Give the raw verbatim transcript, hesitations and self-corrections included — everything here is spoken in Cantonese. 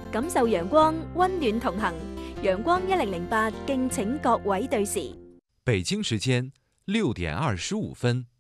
感受陽光，温暖同行。陽光一零零八，敬請各位對時。 北京時間六點二十五分。